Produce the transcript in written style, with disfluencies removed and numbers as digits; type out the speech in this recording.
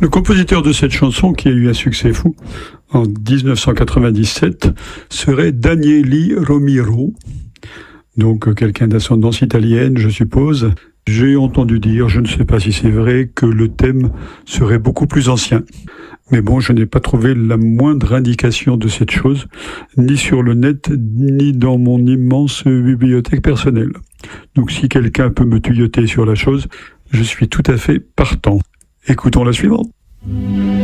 Le compositeur de cette chanson, qui a eu un succès fou en 1997, serait Daniele Romero, donc quelqu'un d'ascendance italienne, je suppose. J'ai entendu dire, je ne sais pas si c'est vrai, que le thème serait beaucoup plus ancien. Mais bon, je n'ai pas trouvé la moindre indication de cette chose, ni sur le net, ni dans mon immense bibliothèque personnelle. Donc si quelqu'un peut me tuyauter sur la chose, je suis tout à fait partant. Écoutons la suivante.